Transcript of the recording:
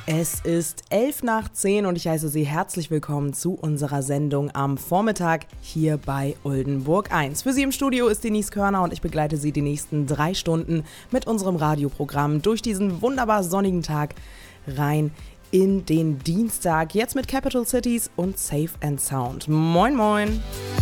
Es ist 11 nach 10 und ich heiße Sie herzlich willkommen zu unserer Sendung am Vormittag hier bei Oldenburg 1. Für Sie im Studio ist Denise Körner und ich begleite Sie die nächsten 3 Stunden mit unserem Radioprogramm durch diesen wunderbar sonnigen Tag rein in den Dienstag. Jetzt mit Capital Cities und Safe and Sound. Moin moin!